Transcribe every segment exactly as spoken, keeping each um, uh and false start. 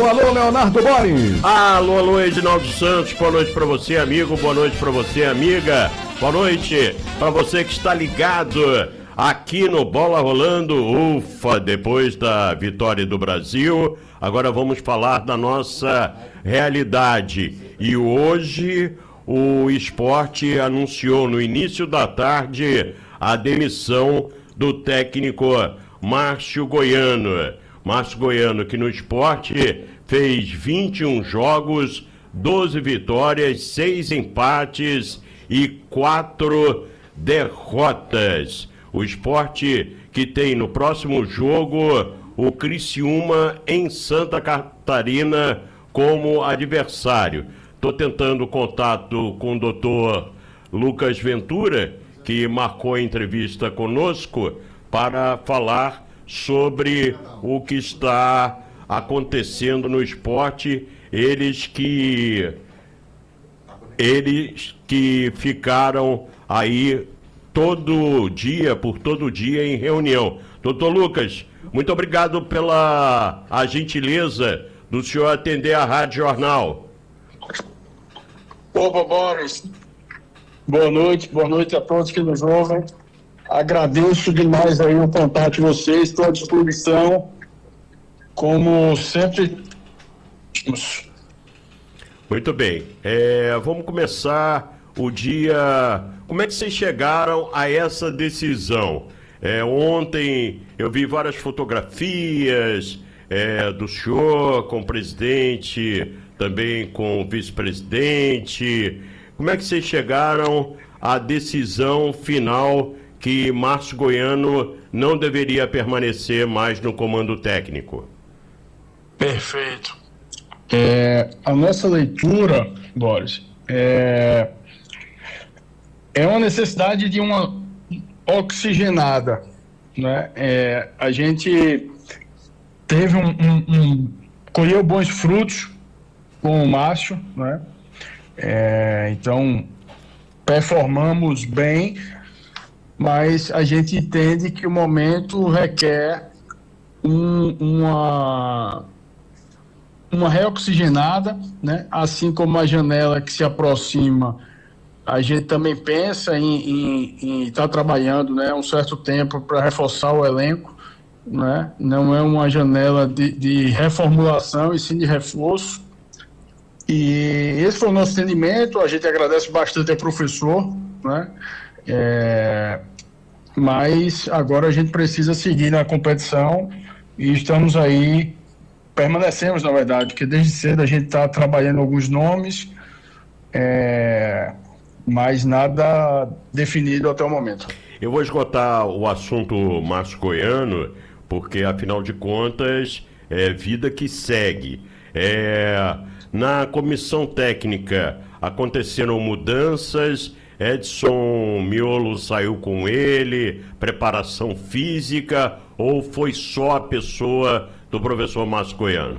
Alô, alô, Leonardo Boris. Alô, alô, Edinaldo Santos. Boa noite pra você, amigo. Boa noite pra você, amiga. Boa noite pra você que está ligado aqui no Bola Rolando. Ufa, depois da vitória do Brasil, agora vamos falar da nossa realidade. E hoje o Sport anunciou no início da tarde a demissão do técnico Márcio Goiano. Márcio Goiano, que no Sport fez vinte e um jogos, doze vitórias, seis empates e quatro derrotas. O Sport que tem no próximo jogo o Criciúma em Santa Catarina como adversário. Estou tentando contato com o doutor Lucas Ventura, que marcou a entrevista conosco para falar sobre o que está acontecendo no esporte. Eles que eles que ficaram aí todo dia, por todo dia em reunião. Doutor Lucas, muito obrigado pela a gentileza do senhor atender a Rádio Jornal. Opa, Boris. Boa noite, boa noite a todos que nos ouvem. Agradeço demais aí o contato de vocês, estou à disposição, como sempre. Muito bem, é, vamos começar o dia. Como é que vocês chegaram a essa decisão? É, ontem eu vi várias fotografias é, do senhor com o presidente, também com o vice-presidente. Como é que vocês chegaram à decisão final que Márcio Goiano não deveria permanecer mais no comando técnico? Perfeito. É, a nossa leitura, Boris, é, é uma necessidade de uma oxigenada, né? É, a gente teve um, um, um colheu bons frutos com o Márcio, né? É, então performamos bem, mas a gente entende que o momento requer um, uma uma reoxigenada, né? Assim como a janela que se aproxima, a gente também pensa em estar tá trabalhando, né, um certo tempo para reforçar o elenco, né? Não é uma janela de, de reformulação e sim de reforço. E esse foi o nosso entendimento. A gente agradece bastante ao professor, né? É, mas agora a gente precisa seguir na competição e estamos aí, permanecemos na verdade, porque desde cedo a gente está trabalhando alguns nomes, é, mas nada definido até o momento. Eu vou esgotar o assunto Márcio Goiano, porque afinal de contas é vida que segue. É, na comissão técnica aconteceram mudanças. Edson Miolo saiu com ele, preparação física, ou foi só a pessoa do professor Márcio Goiano?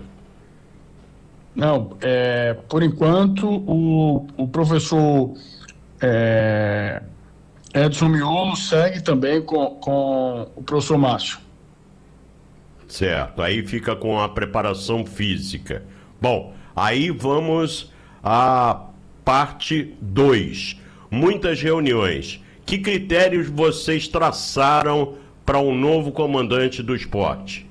Não, é, por enquanto o, o professor é, Edson Miolo segue também com, com o professor Márcio. Certo, aí fica com a preparação física. Bom, aí vamos à parte dois. Muitas reuniões. Que critérios vocês traçaram para um novo comandante do esporte?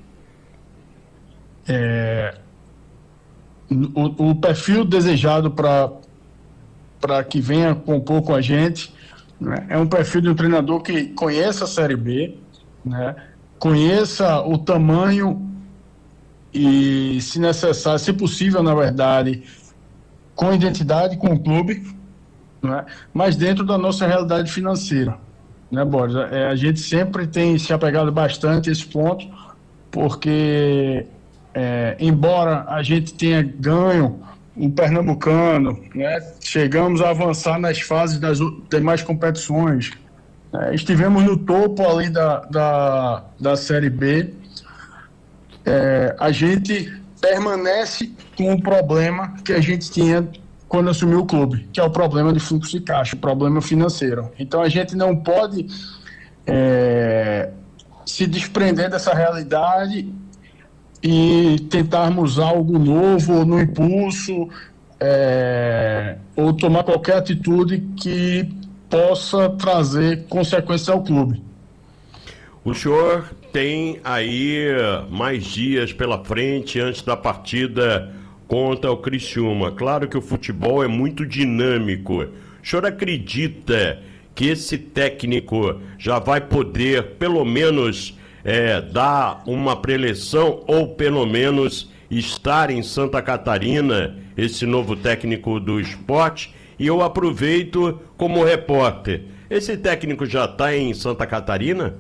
É, o, o perfil desejado para para que venha compor com a gente, né, é um perfil de um treinador que conheça a Série B, né, conheça o tamanho e, se necessário, se possível, na verdade, com identidade com o clube, né, mas dentro da nossa realidade financeira, né, Boris? É, a gente sempre tem se apegado bastante a esse ponto, porque é, embora a gente tenha ganho o Pernambucano, né, chegamos a avançar nas fases das demais competições, é, estivemos no topo ali da, da, da Série B, é, a gente permanece com o problema que a gente tinha quando assumiu o clube, que é o problema de fluxo de caixa, o problema financeiro. Então a gente não pode é, se desprender dessa realidade e tentarmos algo novo no impulso, é, ou tomar qualquer atitude que possa trazer consequências ao clube. O senhor tem aí mais dias pela frente antes da partida contra o Criciúma. Claro que o futebol é muito dinâmico. O senhor acredita que esse técnico já vai poder, pelo menos, é, dar uma preleção ou, pelo menos, estar em Santa Catarina, esse novo técnico do Sport? E eu aproveito como repórter. Esse técnico já está em Santa Catarina?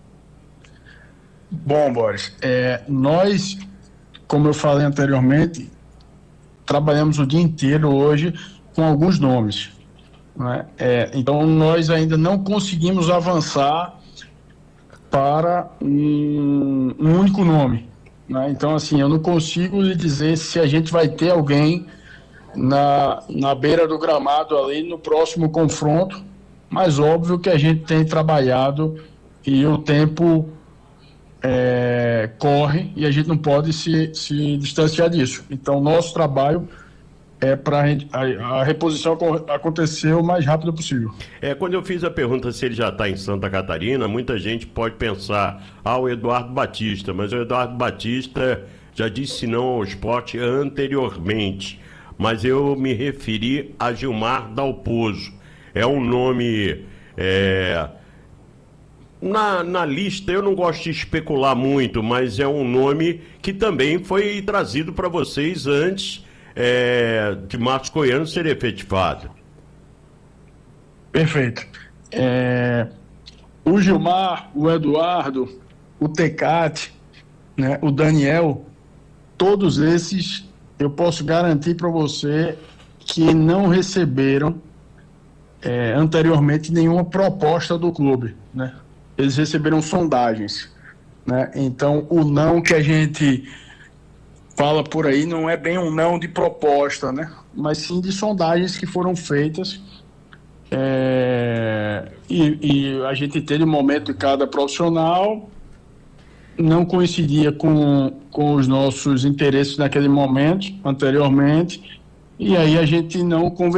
Bom, Boris, é, nós, como eu falei anteriormente, trabalhamos o dia inteiro hoje com alguns nomes, né? É, então nós ainda não conseguimos avançar para um, um único nome, né? Então, assim, eu não consigo lhe dizer se a gente vai ter alguém na, na beira do gramado ali no próximo confronto, mas óbvio que a gente tem trabalhado e o tempo É, corre e a gente não pode se, se distanciar disso. Então, nosso trabalho é para a, a reposição acontecer o mais rápido possível. É, quando eu fiz a pergunta se ele já está em Santa Catarina, muita gente pode pensar, ah, o Eduardo Batista, mas o Eduardo Batista já disse não ao Sport anteriormente, mas eu me referi a Gilmar Dalpozo. É um nome... É, Na, na lista, eu não gosto de especular muito, mas é um nome que também foi trazido para vocês antes é, de Marcos Coiano ser efetivado. Perfeito. É, o Gilmar, o Eduardo, o Tecate, né, o Daniel, todos esses eu posso garantir para você que não receberam é, anteriormente nenhuma proposta do clube, né? Eles receberam sondagens, né? Então, o não que a gente fala por aí não é bem um não de proposta, né? Mas sim de sondagens que foram feitas, é... e, e a gente teve um momento de cada profissional, não coincidia com, com os nossos interesses naquele momento, anteriormente, e aí a gente não conversou